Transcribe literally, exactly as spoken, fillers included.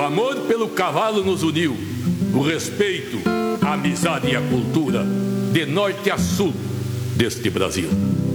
amor pelo cavalo nos uniu, o respeito, a amizade e a cultura, de norte a sul deste Brasil.